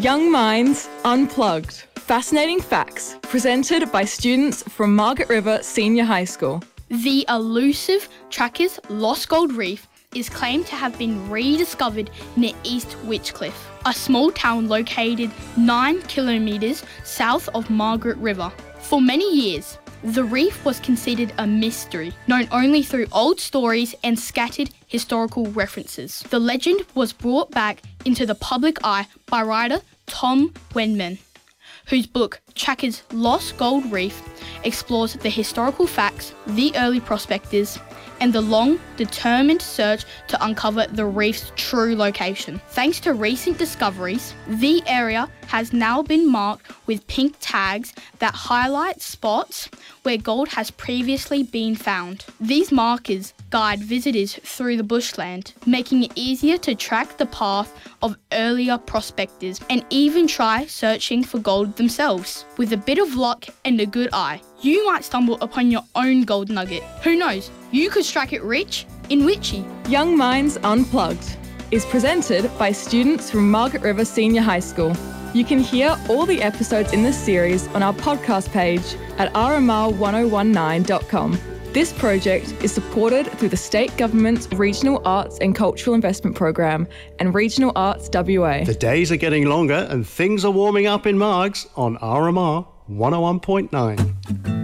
Young Minds Unplugged. Fascinating facts presented by students from Margaret River Senior High School. The elusive Trackers Lost Gold Reef is claimed to have been rediscovered near East Witchcliff, a small town located 9 kilometres south of Margaret River. For many years, the reef was considered a mystery, known only through old stories and scattered historical references. The legend was brought back into the public eye by writer Tom Wenman, whose book Trackers Lost Gold Reef explores the historical facts, the early prospectors, and the long, determined search to uncover the reef's true location. Thanks to recent discoveries, the area has now been marked with pink tags that highlight spots where gold has previously been found. These markers guide visitors through the bushland, making it easier to track the path of earlier prospectors and even try searching for gold themselves. With a bit of luck and a good eye, you might stumble upon your own gold nugget. Who knows? You could strike it rich in Witchy. Young Minds Unplugged is presented by students from Margaret River Senior High School. You can hear all the episodes in this series on our podcast page at rmr1019.com. This project is supported through the State Government's Regional Arts and Cultural Investment Program and Regional Arts WA. The days are getting longer and things are warming up in Margs on RMR 101.9.